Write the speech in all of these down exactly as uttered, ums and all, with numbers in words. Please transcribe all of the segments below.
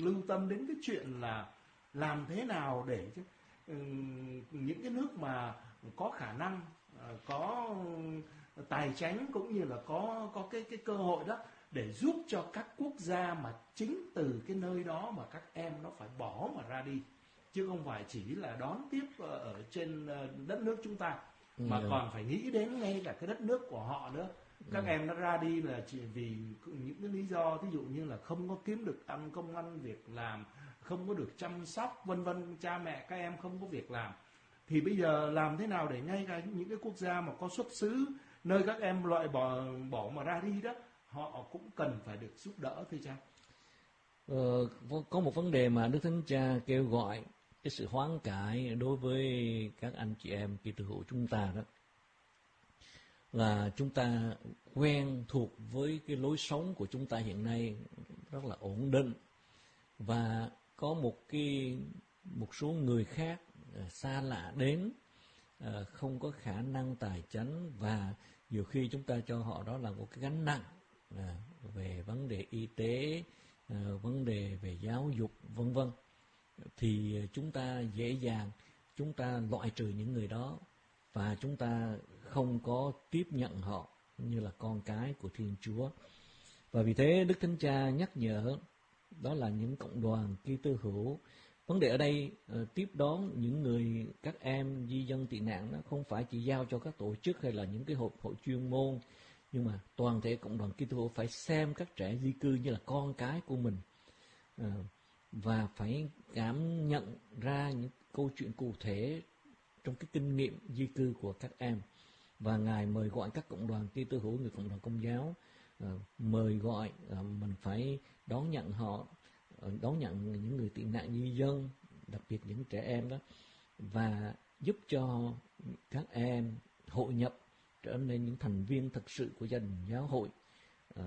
lưu tâm đến cái chuyện là làm thế nào để chứ những cái nước mà có khả năng, có tài chánh cũng như là có có cái cái cơ hội đó, để giúp cho các quốc gia mà chính từ cái nơi đó mà các em nó phải bỏ mà ra đi, chứ không phải chỉ là đón tiếp ở trên đất nước chúng ta, mà ừ. còn phải nghĩ đến ngay cả cái đất nước của họ nữa. Các ừ. em nó ra đi là chỉ vì những cái lý do ví dụ như là không có kiếm được ăn công ăn việc làm, không có được chăm sóc vân vân, cha mẹ các em không có việc làm. Thì bây giờ làm thế nào để ngay cả những cái quốc gia mà có xuất xứ nơi các em loại bỏ bỏ mà ra đi đó, họ cũng cần phải được giúp đỡ thưa cha. Ờ, có một vấn đề mà Đức Thánh Cha kêu gọi cái sự hoán cải đối với các anh chị em Kitô hữu chúng ta đó, là chúng ta quen thuộc với cái lối sống của chúng ta hiện nay rất là ổn định, và có một cái một số người khác xa lạ đến, không có khả năng tài chánh, và nhiều khi chúng ta cho họ đó là một cái gánh nặng về vấn đề y tế, vấn đề về giáo dục vân vân, thì chúng ta dễ dàng chúng ta loại trừ những người đó, và chúng ta không có tiếp nhận họ như là con cái của Thiên Chúa. Và vì thế Đức Thánh Cha nhắc nhở đó là những cộng đoàn Kitô hữu. Vấn đề ở đây uh, tiếp đón những người, các em di dân tị nạn đó không phải chỉ giao cho các tổ chức hay là những cái hội hội chuyên môn, nhưng mà toàn thể cộng đoàn Kitô hữu phải xem các trẻ di cư như là con cái của mình, uh, và phải cảm nhận ra những câu chuyện cụ thể trong cái kinh nghiệm di cư của các em. Và Ngài mời gọi các cộng đoàn Kitô hữu, người cộng đoàn Công giáo, uh, mời gọi uh, mình phải đón nhận họ, uh, đón nhận những người tị nạn di dân, đặc biệt những trẻ em đó, và giúp cho các em hội nhập, trở nên những thành viên thực sự của gia đình giáo hội. Uh,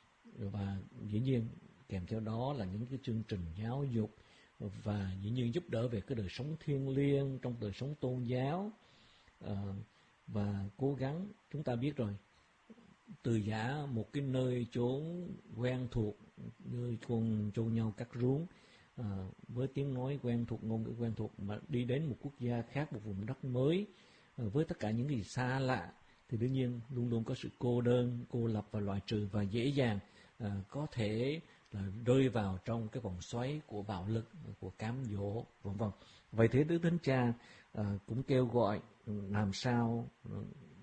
và dĩ nhiên kèm theo đó là những cái chương trình giáo dục, và dĩ nhiên giúp đỡ về cái đời sống thiêng liêng trong đời sống tôn giáo, uh, và cố gắng. Chúng ta biết rồi, từ giã một cái nơi chốn quen thuộc, nơi chôn chôn nhau cắt rốn, uh, với tiếng nói quen thuộc, ngôn ngữ quen thuộc, mà đi đến một quốc gia khác, một vùng đất mới, uh, với tất cả những gì xa lạ, thì đương nhiên luôn luôn có sự cô đơn, cô lập và loại trừ, và dễ dàng uh, có thể là rơi vào trong cái vòng xoáy của bạo lực, của cám dỗ, vân vân. Vậy thế Đức Thánh Cha uh, cũng kêu gọi làm sao uh,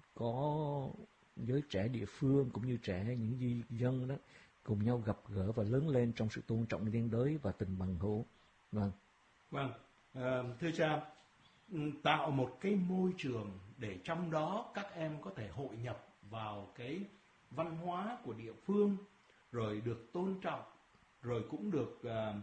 có giới trẻ địa phương cũng như trẻ những di dân đó cùng nhau gặp gỡ và lớn lên trong sự tôn trọng liên đới và tình bằng hữu. Vâng. Vâng, à, thưa cha, tạo một cái môi trường để trong đó các em có thể hội nhập vào cái văn hóa của địa phương, rồi được tôn trọng, rồi cũng được uh,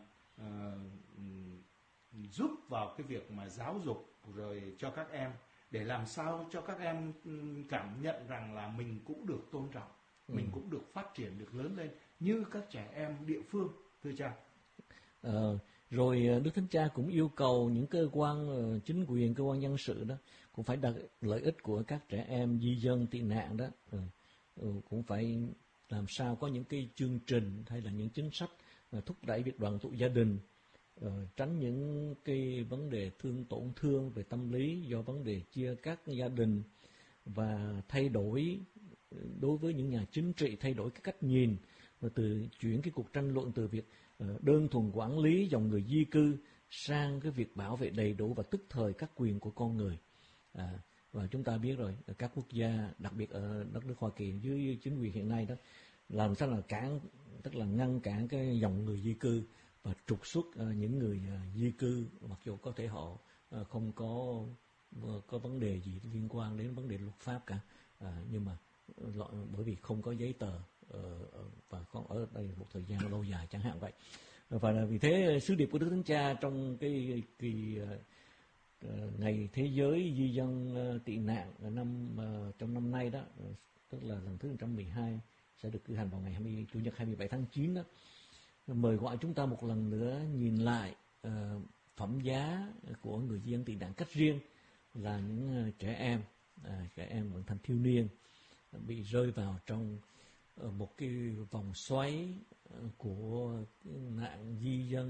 uh, giúp vào cái việc mà giáo dục rồi cho các em, để làm sao cho các em cảm nhận rằng là mình cũng được tôn trọng, ừ. mình cũng được phát triển, được lớn lên như các trẻ em địa phương, thưa cha. Ờ, rồi Đức Thánh Cha cũng yêu cầu những cơ quan uh, chính quyền, cơ quan nhân sự đó cũng phải đặt lợi ích của các trẻ em di dân tị nạn đó, uh, uh, cũng phải làm sao có những cái chương trình hay là những chính sách uh, thúc đẩy việc đoàn tụ gia đình, uh, tránh những cái vấn đề thương tổn thương về tâm lý do vấn đề chia cắt gia đình, và thay đổi đối với những nhà chính trị, thay đổi cái cách nhìn, và từ chuyển cái cuộc tranh luận từ việc uh, đơn thuần quản lý dòng người di cư sang cái việc bảo vệ đầy đủ và tức thời các quyền của con người. À, và chúng ta biết rồi, ở các quốc gia, đặc biệt ở đất nước Hoa Kỳ dưới chính quyền hiện nay đó, làm sao là cản, tức là ngăn cản cái dòng người di cư và trục xuất uh, những người uh, di cư, mặc dù có thể họ uh, không có uh, có vấn đề gì liên quan đến vấn đề luật pháp cả, uh, nhưng mà uh, bởi vì không có giấy tờ uh, uh, và còn ở đây một thời gian lâu dài chẳng hạn vậy. Và vì thế sứ điệp của Đức Thánh Cha trong cái kỳ uh, uh, ngày thế giới di dân uh, tị nạn ở năm uh, trong năm nay đó, uh, tức là lần thứ một trăm mười hai, sẽ được cử hành vào ngày hai mươi chủ nhật hai mươi bảy tháng chín đó, mời gọi chúng ta một lần nữa nhìn lại uh, phẩm giá của người di dân tị nạn cách riêng là những uh, trẻ em, uh, trẻ em vẫn thanh thiếu niên uh, bị rơi vào trong uh, một cái vòng xoáy uh, của nạn di dân